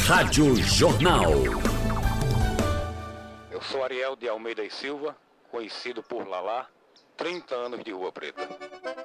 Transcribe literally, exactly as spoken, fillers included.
Rádio Jornal. Eu sou Ariel de Almeida e Silva, conhecido por Lalá, trinta anos de Rua Preta.